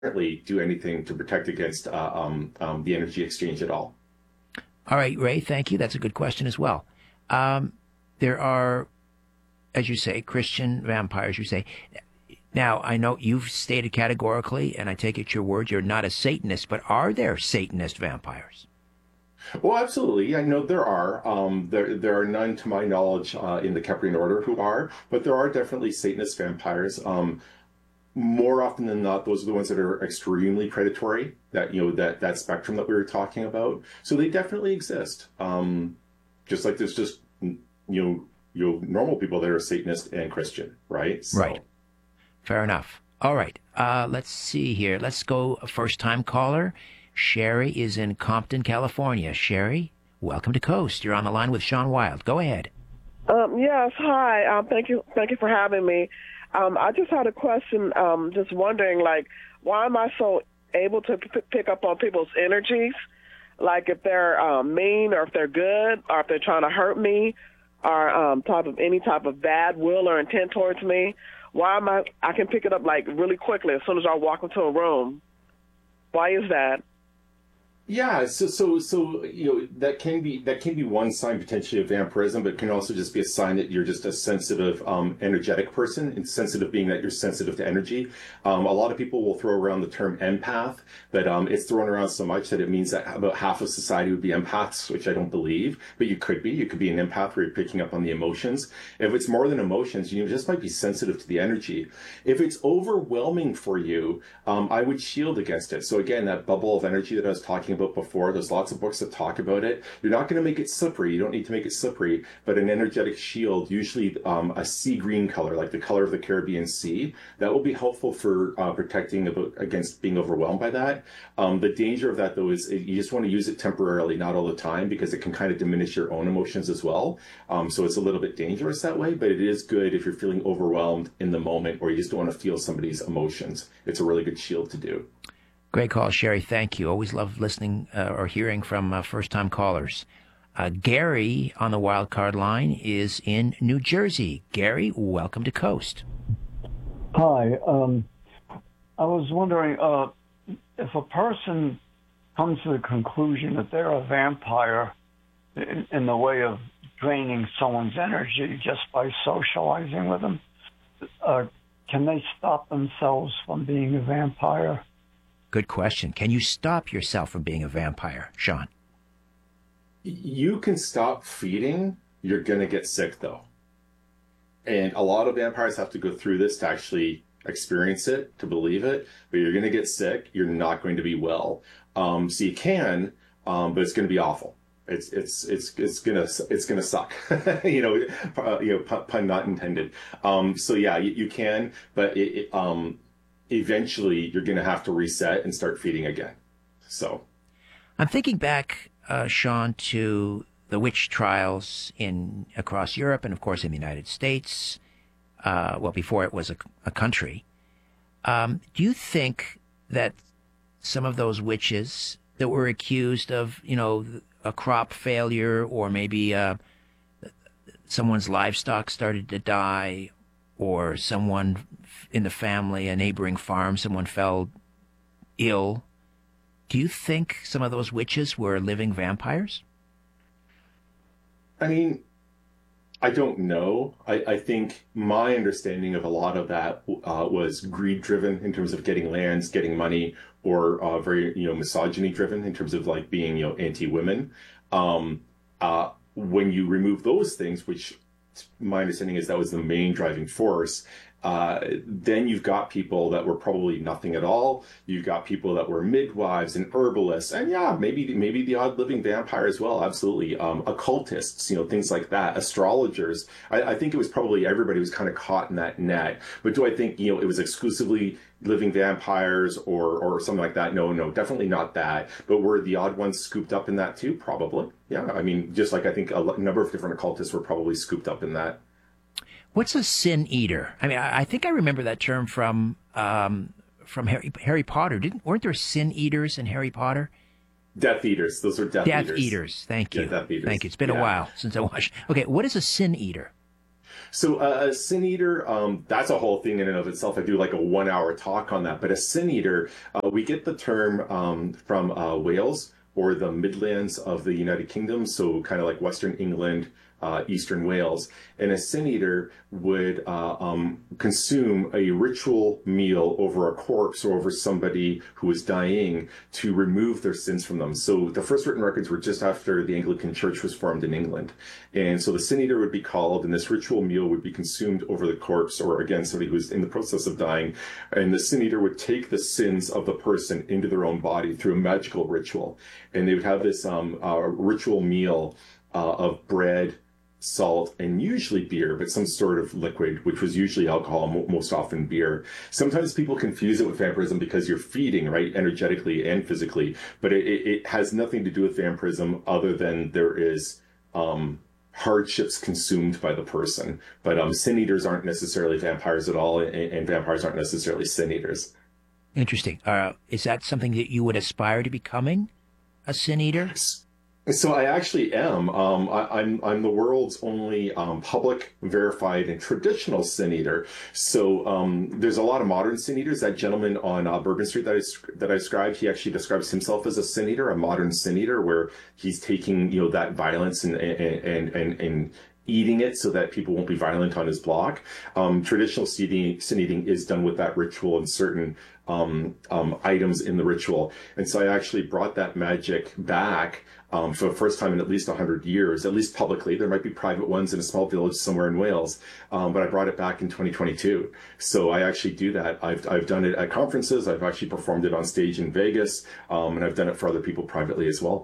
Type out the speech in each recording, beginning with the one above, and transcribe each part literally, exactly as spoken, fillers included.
currently do anything to protect against uh, um, um, the energy exchange at all. All right, Ray, thank you. That's a good question as well. Um, there are, as you say, Christian vampires, you say. Now, I know you've stated categorically, and I take it your word, you're not a Satanist, but are there Satanist vampires? Well, absolutely. I know there are. Um, there, there are none, to my knowledge, uh, in the Keprian Order who are, but there are definitely Satanist vampires. Um, more often than not, those are the ones that are extremely predatory. That you know that that spectrum that we were talking about. So they definitely exist. Um, just like there's just you know you know normal people that are Satanist and Christian, right? So. Right. Fair enough. All right. Uh, let's see here. Let's go a first-time caller. Sherry is in Compton, California. Sherry, welcome to Coast. You're on the line with Sean Wild. Go ahead. Um, yes, hi. Um, thank you, thank you for having me. Um, I just had a question. Um, just wondering, like, why am I so able to p- pick up on people's energies? Like, if they're um, mean, or if they're good, or if they're trying to hurt me, or um, type of any type of bad will or intent towards me. Why am I? I can pick it up like really quickly as soon as I walk into a room. Why is that? Yeah, so so so you know that can be that can be one sign potentially of vampirism, but it can also just be a sign that you're just a sensitive, um, energetic person. And sensitive being that you're sensitive to energy. Um, a lot of people will throw around the term empath, but um, it's thrown around so much that it means that about half of society would be empaths, which I don't believe. But you could be. You could be an empath where you're picking up on the emotions. If it's more than emotions, you just might be sensitive to the energy. If it's overwhelming for you, um, I would shield against it. So again, that bubble of energy that I was talking about before, there's lots of books that talk about it. You're not going to make it slippery. You don't need to make it slippery, but an energetic shield, usually um, a sea green color, like the color of the Caribbean Sea, that will be helpful for uh, protecting about, against being overwhelmed by that. Um, the danger of that, though, is you just want to use it temporarily, not all the time, because it can kind of diminish your own emotions as well. Um, so it's a little bit dangerous that way, but it is good if you're feeling overwhelmed in the moment, or you just don't want to feel somebody's emotions. It's a really good shield to do. Great call, Sherry. Thank you. Always love listening uh, or hearing from uh, first-time callers. Uh, Gary on the wild card line is in New Jersey. Gary, welcome to Coast. Hi. Um, I was wondering uh, if a person comes to the conclusion that they're a vampire in, in the way of draining someone's energy just by socializing with them, uh, can they stop themselves from being a vampire? Good question. Can you stop yourself from being a vampire, Sean? You can stop feeding. You're going to get sick, though. And a lot of vampires have to go through this to actually experience it, to believe it. But you're going to get sick. You're not going to be well. Um, so you can, um, but it's going to be awful. It's it's it's it's gonna it's gonna suck, you know, uh, you know, pun, pun not intended. Um, so yeah, you, you can, but it, it, um, eventually you're going to have to reset and start feeding again. So I'm thinking back, uh, Sean, to the witch trials in across Europe and, of course, in the United States. Uh, well, before it was a, a country. Um, do you think that some of those witches that were accused of, you know, a crop failure, or maybe uh, someone's livestock started to die, or someone in the family, a neighboring farm, someone fell ill. Do you think some of those witches were living vampires? I mean, I don't know. I, I think my understanding of a lot of that uh, was greed-driven in terms of getting lands, getting money, or uh, very, you know, misogyny-driven in terms of like being, you know, anti-women. Um, uh, when you remove those things, which my understanding is that was the main driving force, uh, then you've got people that were probably nothing at all. You've got people that were midwives and herbalists, and yeah, maybe maybe the odd living vampire as well. Absolutely, um, occultists, you know, things like that. Astrologers. I, I think it was probably everybody was kind of caught in that net. But do I think, you know, it was exclusively living vampires or or something like that? No, no, definitely not that. But were the odd ones scooped up in that too? Probably. Yeah, I mean, just like I think a number of different occultists were probably scooped up in that. What's a sin eater? I mean, I, I think I remember that term from um, from Harry, Harry Potter. Didn't weren't there sin eaters in Harry Potter? Death eaters. Those are death, death eaters. eaters. Thank you. Yeah, death eaters. Thank you. It's been yeah. a while since I watched. Okay, what is a sin eater? So uh, a sin eater, um, that's a whole thing in and of itself. I do like a one hour talk on that. But a sin eater, uh, we get the term um, from uh, Wales or the Midlands of the United Kingdom. So kind of like Western England, uh, Eastern Wales. And a sin eater would uh, um, consume a ritual meal over a corpse or over somebody who was dying to remove their sins from them. So the first written records were just after the Anglican Church was formed in England. And so the sin eater would be called, and this ritual meal would be consumed over the corpse, or again, somebody who was in the process of dying. And the sin eater would take the sins of the person into their own body through a magical ritual. And they would have this um, uh, ritual meal uh, of bread, salt, and usually beer, but some sort of liquid, which was usually alcohol, most often beer. Sometimes people confuse it with vampirism because you're feeding, right, energetically and physically, but it, it has nothing to do with vampirism other than there is um, hardships consumed by the person. But um, sin eaters aren't necessarily vampires at all, and, and vampires aren't necessarily sin eaters. Interesting. Uh, is that something that you would aspire to becoming, a sin eater? So I actually am. Um, I, I'm I'm the world's only um, public, verified, and traditional sin eater. So um, there's a lot of modern sin eaters. That gentleman on uh, Bourbon Street that I that I described, he actually describes himself as a sin eater, a modern sin eater, where he's taking you know that violence and and and and, and eating it so that people won't be violent on his block. Um, traditional sin eating, sin eating is done with that ritual and certain um, um, items in the ritual. And so I actually brought that magic back um, for the first time in at least one hundred years, at least publicly. There might be private ones in a small village somewhere in Wales, um, but I brought it back in twenty twenty-two. So I actually do that. I've, I've done it at conferences. I've actually performed it on stage in Vegas, um, and I've done it for other people privately as well.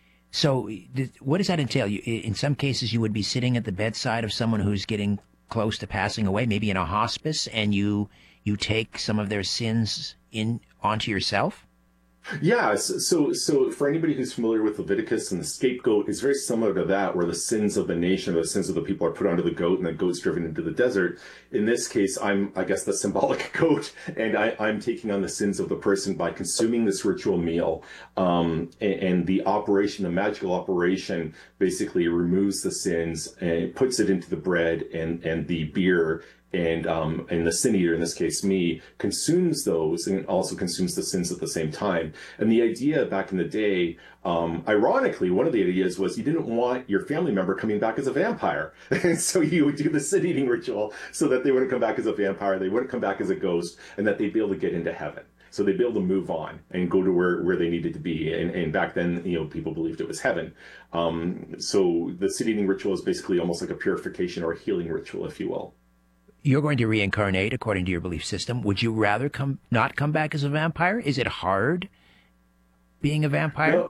So what does that entail? You, in some cases, you would be sitting at the bedside of someone who's getting close to passing away, maybe in a hospice, and you you take some of their sins in onto yourself? Yeah, so so for anybody who's familiar with Leviticus and the scapegoat, it's very similar to that, where the sins of the nation, or the sins of the people, are put onto the goat, and the goat's driven into the desert. In this case, I'm, I guess, the symbolic goat, and I, I'm taking on the sins of the person by consuming this ritual meal. Um, and, and the operation, the magical operation, basically removes the sins and puts it into the bread and and the beer. And um, and the sin eater, in this case me, consumes those and also consumes the sins at the same time. And the idea back in the day, um, ironically, one of the ideas was you didn't want your family member coming back as a vampire. And so you would do the sin eating ritual so that they wouldn't come back as a vampire, they wouldn't come back as a ghost, and that they'd be able to get into heaven. So they'd be able to move on and go to where, where they needed to be. And, and back then, you know, people believed it was heaven. Um, so the sin eating ritual is basically almost like a purification or a healing ritual, if you will. You're going to reincarnate according to your belief system. Would you rather come not come back as a vampire? Is it hard being a vampire? No,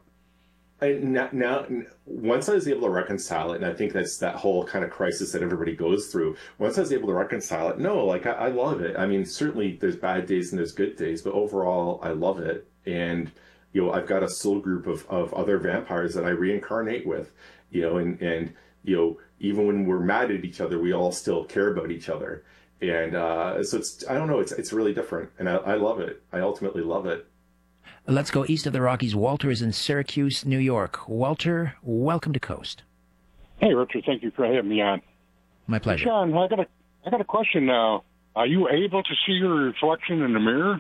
I, now, now, once I was able to reconcile it, and I think that's that whole kind of crisis that everybody goes through. Once I was able to reconcile it, no, like I, I love it. I mean, certainly there's bad days and there's good days, but overall, I love it. And you know, I've got a soul group of, of other vampires that I reincarnate with. You know, and and you know. Even when we're mad at each other, we all still care about each other. And uh, so it's, I don't know, it's it's really different. And I, I love it. I ultimately love it. Let's go east of the Rockies. Walter is in Syracuse, New York. Walter, welcome to Coast. Hey, Richard, thank you for having me on. My pleasure. John, I got a, I got a question now. Are you able to see your reflection in the mirror?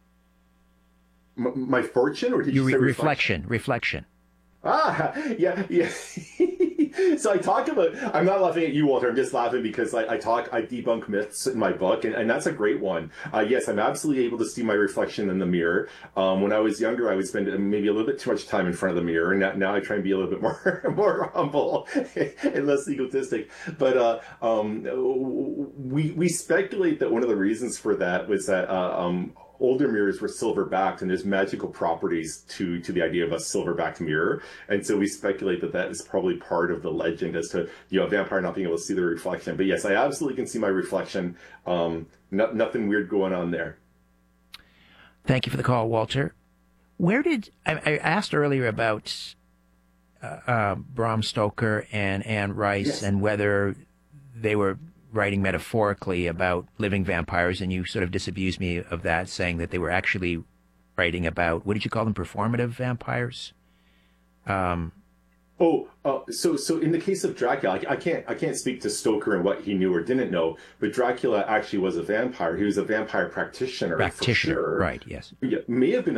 M- my fortune? Or did you your say re- reflection? Reflection, reflection. Ah, yeah, yeah. So I talk about, I'm not laughing at you, Walter. I'm just laughing because I, I talk, I debunk myths in my book, and, and that's a great one. Uh, yes, I'm absolutely able to see my reflection in the mirror. Um, when I was younger, I would spend maybe a little bit too much time in front of the mirror, and now, now I try and be a little bit more more humble and less egotistic. But uh, um, we we speculate that one of the reasons for that was that uh, um, older mirrors were silver backed, and there's magical properties to to the idea of a silver backed mirror. And so we speculate that that is probably part of the legend as to, you know, a vampire not being able to see the reflection. But yes, I absolutely can see my reflection. Um, no, nothing weird going on there. Thank you for the call, Walter. Where did, I, I asked earlier about uh, uh, Bram Stoker and Anne Rice, yes, and whether they were writing metaphorically about living vampires, and you sort of disabused me of that, saying that they were actually writing about, what did you call them, performative vampires? Um, Oh, uh, so so in the case of Dracula, I, I can't I can't speak to Stoker and what he knew or didn't know, but Dracula actually was a vampire. He was a vampire practitioner. Practitioner, for sure. right? Yes. Yeah, may have been